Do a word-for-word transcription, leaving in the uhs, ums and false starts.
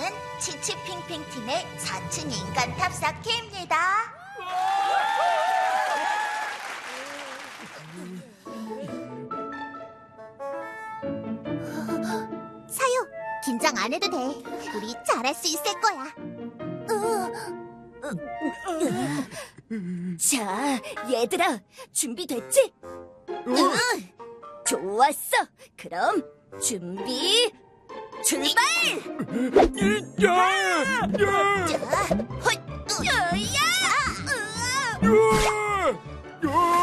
저는 치치핑핑팀의 사 층 인간 탑사키입니다. 사유, 긴장 안 해도 돼. 우리 잘할 수 있을 거야. 자, 얘들아, 준비됐지? 응. 좋았어. 그럼 준비, 출발! 자, 헛, 야야! 으아!